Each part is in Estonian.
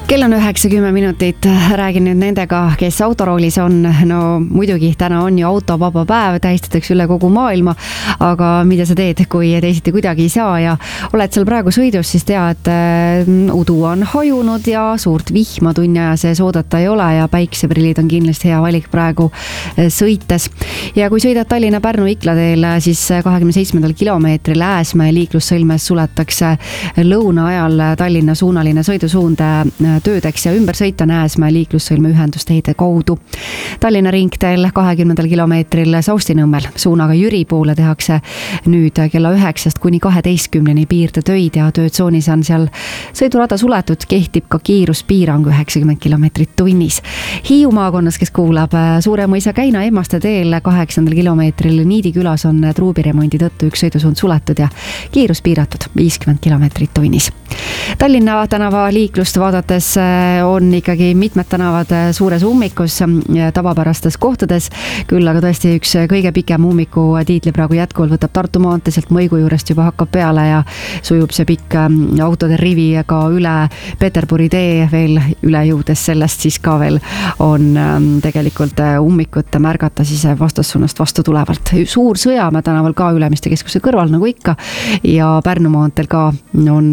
Kell on 9-10 minutit, räägin nüüd nendega, kes autoroolis on. No muidugi täna on ju autovaba päev, tähistatakse üle kogu maailma, aga mida sa teed, kui teisiti kuidagi ei saa ja oled seal praegu sõidus, siis tea, et udu on hajunud ja suurt vihma tunni aja sees oodata ei ole ja päikseprillid on kindlasti hea valik praegu sõites. Ja kui sõidad Tallinna-Pärnu-Ikla teel, siis 27. kilomeetril Ääsmäe liiklussõlmes suletakse lõuna ajal Tallinna suunaline sõidusuund töödeks ja ümber sõita Ääsmäe liiklussõlme ühendusteede kaudu. Tallinna ringteel 20. kilomeetril Saustinõmmel suunaga Jüri poole tehakse nüüd kella 9 kuni 12 piirdetöid ja töötsoonis on seal sõidurada suletud, kehtib ka kiiruspiirang 90 kilomeetrit tunnis. Hiiu maakonnas, kes kuulab, Suuremõisa Käina Emmaste teel 8. kilomeetril Niidi külas on truubiremondi tõttu üks sõidusuund suletud ja kiirus piiratud 50 kilomeetrit tunnis. Tallinna tänava liiklust vaadates on ikkagi mitmed tänavad suures ummikus tavapärastes kohtades, küll aga tõesti üks kõige pikem ummiku tiitli praegu jätkuvalt võtab Tartu maanteeselt Mõigu juurest juba hakkab peale ja sujub see pikk autode rivi ka üle Peterburi tee veel üle jõudes, sellest siis ka veel on tegelikult ummikut märgata siis vastassuunast vastu tulevalt. Suur Sõjamäe tänaval ka Ülemiste keskuse kõrval nagu ikka ja Pärnu maanteel ka on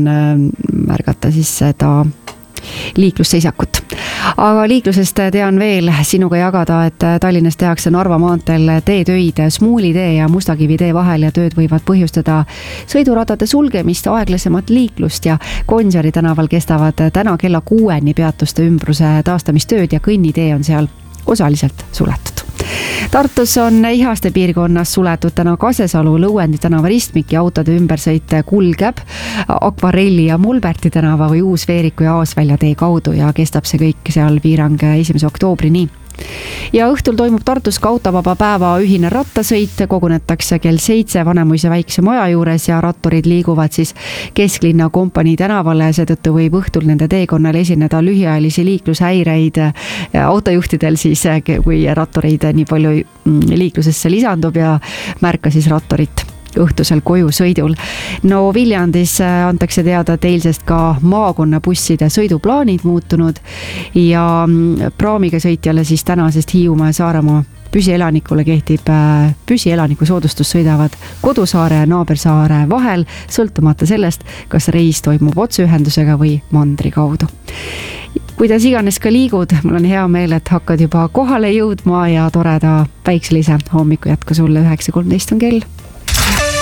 märgata siis seda liiklusseisakut. Aga liiklusest tean veel sinuga jagada, et Tallinnas tehakse Narva maanteel teetöid Smuuli tee ja Mustakivi tee vahel ja tööd võivad põhjustada sõiduradade sulgemist, aeglasemat liiklust ja Gonsiori tänaval kestavad täna kella 6 peatuste ümbruse taastamistööd ja kõnnitee on seal osaliselt suletud. Tartus on Ihaste piirkonnas suletud täna Kasesalu Lõuendi tänava ristmik ja autode ümbersõit kulgeb Akvarelli ja Mulberti tänava või Uus-Veeriku ja Aasvälja tee kaudu ja kestab see kõik seal piirang 1. oktoobrini. Ja õhtul toimub Tartus ka autovaba päeva ühine rattasõit, kogunetakse kell 7 Vanemuise väikse maja juures ja ratturid liiguvad siis kesklinna Kompanii tänavale, seetõttu võib õhtul nende teekonnal esineda lühiajalisi liiklushäireid autojuhtidel siis, kui rattureid nii palju liiklusesse lisandub ja märka siis ratturit õhtusel koju sõidul. No Viljandis antakse teada, et eilsest ka maakonnabusside sõiduplaanid muutunud ja praamiga sõitjale siis tänasest Hiiumaa ja Saaremaa püsielanikule kehtib püsielaniku soodustus, sõidavad Kodusaare ja Naabersaare vahel, sõltumata sellest, kas reis toimub otseühendusega või mandri kaudu. Kuidas iganes ka liigud, mul on hea meel, et hakkad juba kohale jõudma ja toreda päikselise hommiku jätku sulle 9.13 on kell.